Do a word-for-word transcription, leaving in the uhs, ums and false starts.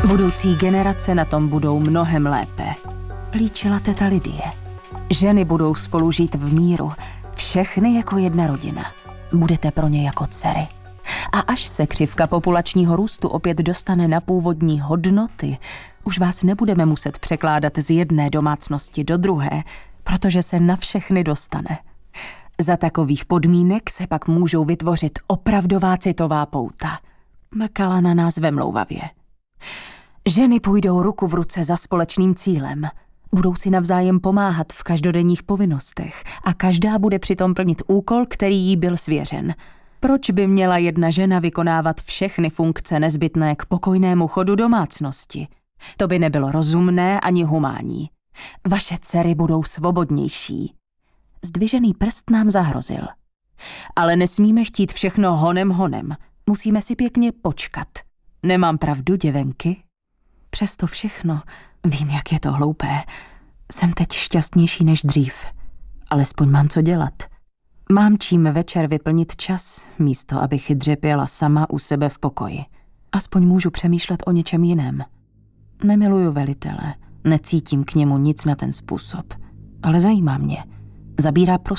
Budoucí generace na tom budou mnohem lépe, líčila teta Lidie. Ženy budou spolu žít v míru, všechny jako jedna rodina. Budete pro ně jako dcery. A až se křivka populačního růstu opět dostane na původní hodnoty, už vás nebudeme muset překládat z jedné domácnosti do druhé, protože se na všechny dostane. Za takových podmínek se pak můžou vytvořit opravdová citová pouta. Mrkala na nás vemlouvavě. Ženy půjdou ruku v ruce za společným cílem. Budou si navzájem pomáhat v každodenních povinnostech a každá bude přitom plnit úkol, který jí byl svěřen. Proč by měla jedna žena vykonávat všechny funkce nezbytné k pokojnému chodu domácnosti? To by nebylo rozumné ani humánní. Vaše dcery budou svobodnější. Zdvižený prst nám zahrozil. Ale nesmíme chtít všechno honem honem. Musíme si pěkně počkat. Nemám pravdu, děvenky? Přesto všechno, vím, jak je to hloupé. Jsem teď šťastnější než dřív. Alespoň mám co dělat. Mám čím večer vyplnit čas, místo aby chytře pěla sama u sebe v pokoji. Aspoň můžu přemýšlet o něčem jiném. Nemiluju velitele, necítím k němu nic na ten způsob. Ale zajímá mě. Zabírá prostor.